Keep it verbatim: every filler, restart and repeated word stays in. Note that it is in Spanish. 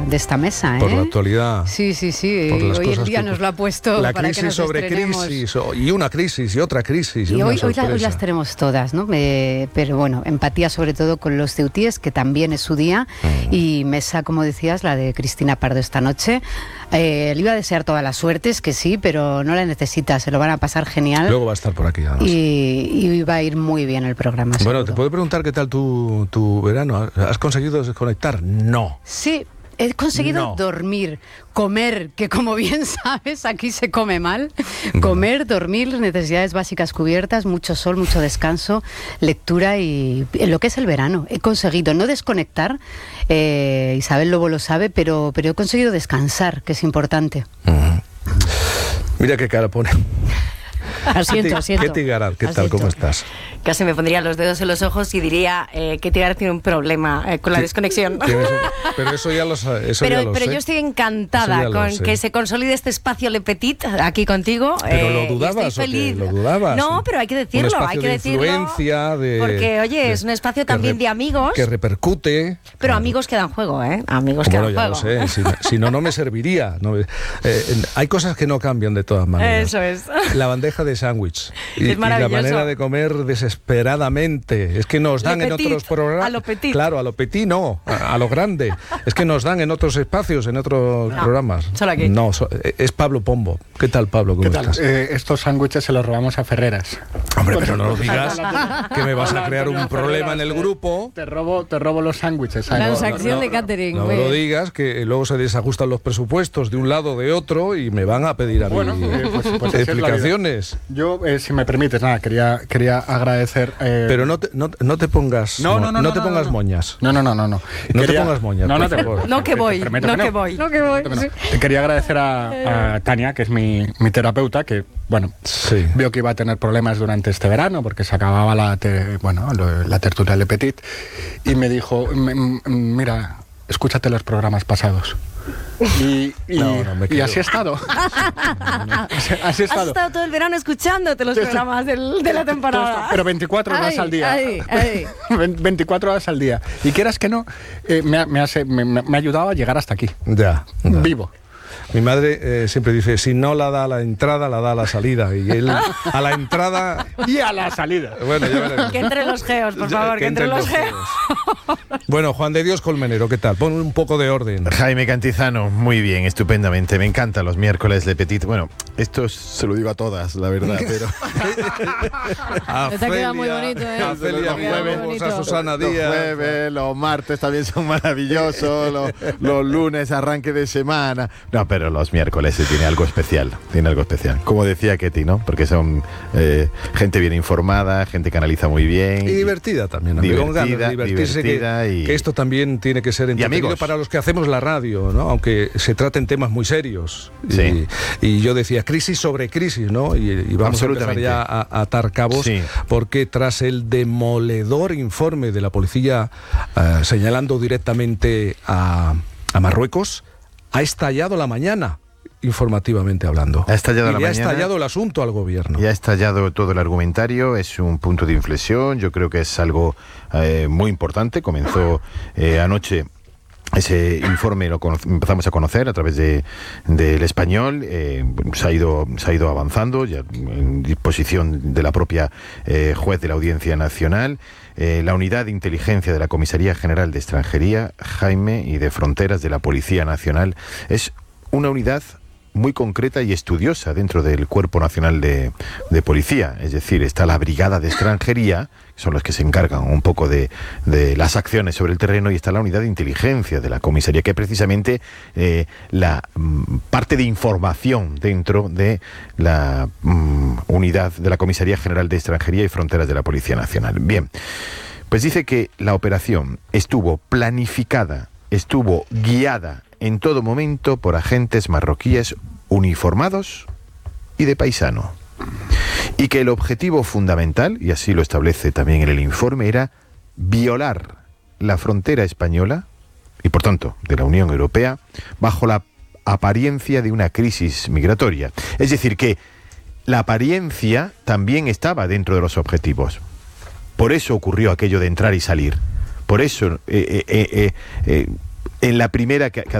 de esta mesa. ¿eh? Por la actualidad. Sí, sí, sí. Hoy el día que, nos lo ha puesto la para crisis que nos sobre estrenemos. crisis, y una crisis, y otra crisis. Y, y una hoy, hoy, la, hoy, las tenemos todas, ¿no? Eh, pero bueno, empatía sobre todo con los ceutíes, que también es su día. Mm. Y mesa, como decías, la de Cristina Pardo esta noche. Eh, le iba a desear todas las suertes, que sí, pero no la necesita, se lo van a pasar genial. Luego va a estar por aquí, además. Y, y va a ir muy bien el programa. Bueno, seguro. ¿te puedo preguntar qué tal tu, tu verano? ¿Has conseguido desconectar? No. Sí. He conseguido no. dormir, comer, que como bien sabes, aquí se come mal. Comer, dormir, necesidades básicas cubiertas, mucho sol, mucho descanso, lectura y en lo que es el verano. He conseguido no desconectar, eh, Isabel Lobo lo sabe, pero, pero he conseguido descansar, que es importante. Uh-huh. Mira qué cara pone. Asiento, asiento. Ketty Garat, ¿qué tal? ¿Cómo estás? Casi me pondría los dedos en los ojos y diría eh, que Ketty Garat tiene un problema eh, con la desconexión. Pero eso ya lo, eso pero, ya lo pero sé. yo estoy encantada con que se consolide este espacio Le Petit aquí contigo. Pero eh, lo dudabas, estoy feliz. ¿o qué? Lo dudabas. No, pero hay que decirlo, un hay que de decirlo. Influencia, de, porque, oye, de, es un espacio también re, de amigos. Que repercute. Pero claro. amigos que dan juego, ¿eh? Amigos bueno, que dan ya juego. Lo sé. Si, si no, no me serviría. No, eh, hay cosas que no cambian de todas maneras. Eso es. La bandeja de sándwich. Y, es maravilloso. Y la manera de comer desesperadamente. Es que nos dan en otros programas. A lo petit. Claro, a lo petit no, a, a lo grande. Es que nos dan en otros espacios, en otros no, programas. Solo aquí. No, so, es Pablo Pombo. ¿Qué tal, Pablo? ¿Cómo ¿Qué tal? estás? Eh, estos sándwiches se los robamos a Ferreras. Hombre, pero no lo digas, que me vas a crear un problema en el grupo. Te robo, te robo los sándwiches. Transacción no, no, de catering. No me lo digas, que luego se desajustan los presupuestos de un lado o de otro y me van a pedir a mí bueno, eh, pues, pues explicaciones. Es Yo, eh, si me permites, nada, quería, quería agradecer... Eh... Pero no te, no, no te pongas no, no, no, no, no te no, pongas no, no. moñas. No, no, no, no. No, no quería... te pongas moñas. No, no, te, no que voy, no que voy. No que voy. Te quería agradecer a, a Tania, que es mi, mi terapeuta, que, bueno, sí. vio que iba a tener problemas durante este verano, porque se acababa la, te, bueno, la tertulia Le Petit, y me dijo, mira, escúchate los programas pasados. Y, y, no, no, y así he estado. así, así he estado. Has estado todo el verano escuchándote los programas del, de la temporada. Pero veinticuatro horas ay, al día. Ay, ay. veinticuatro horas al día. Y quieras que no, eh, me, ha, me, ha, me, me ha ayudado a llegar hasta aquí. Ya. ya. Vivo. Mi madre eh, siempre dice, si no la da a la entrada, la da a la salida. Y él a la entrada... y a la salida. Bueno, ya veremos. Que entre los geos, por favor, que, que entre, entre los geos. geos. Bueno, Juan de Dios Colmenero, ¿qué tal? Pon un poco de orden. Jaime Cantizano, muy bien, estupendamente. Me encantan los miércoles Le Petit. Bueno, esto se lo digo a todas, la verdad, pero... a Te ha quedado muy bonito, ¿eh? A Felia, jueves, a Susana los Díaz. Los jueves, los martes también son maravillosos, los, los lunes, arranque de semana. No, pero los miércoles sí tiene algo especial, tiene algo especial. Como decía Ketty, ¿no? Porque son eh, gente bien informada, gente que analiza muy bien. Y divertida también, amigo. Divertida, divertirse divertida que, y... que esto también tiene que ser entretenido para los que hacemos la radio, ¿no? Aunque se traten temas muy serios. Sí. Y, y yo decía, crisis sobre crisis, ¿no? Y, y vamos a empezar ya a, a atar cabos, sí. porque tras el demoledor informe de la policía uh, señalando directamente a, a Marruecos, ha estallado la mañana, informativamente hablando. Ha estallado y la le mañana. ha estallado el asunto al gobierno. Y ha estallado todo el argumentario, es un punto de inflexión, yo creo que es algo eh, muy importante. Comenzó eh, anoche ese informe, lo empezamos a conocer a través de del Español, eh, se ha ido se ha ido avanzando ya en disposición de la propia eh, juez de la Audiencia Nacional. Eh, la unidad de inteligencia de la Comisaría General de Extranjería, Jaime, y de Fronteras de la Policía Nacional es una unidad muy concreta y estudiosa dentro del Cuerpo Nacional de, de Policía. Es decir, está la Brigada de Extranjería, que son los que se encargan un poco de, de las acciones sobre el terreno, y está la unidad de inteligencia de la comisaría, que es precisamente eh, la mm, parte de información dentro de la mm, unidad de la Comisaría General de Extranjería y Fronteras de la Policía Nacional. Bien, pues dice que la operación estuvo planificada, estuvo guiada en todo momento por agentes marroquíes uniformados y de paisano. Y que el objetivo fundamental, y así lo establece también en el informe, era violar la frontera española y por tanto de la Unión Europea bajo la apariencia de una crisis migratoria. Es decir, que la apariencia también estaba dentro de los objetivos. Por eso ocurrió aquello de entrar y salir. Por eso eh, eh, eh, eh, en la primera... que